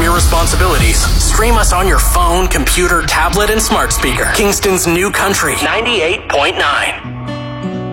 your responsibilities. Stream us on your phone, computer, tablet, and smart speaker. Kingston's new country, 98.9.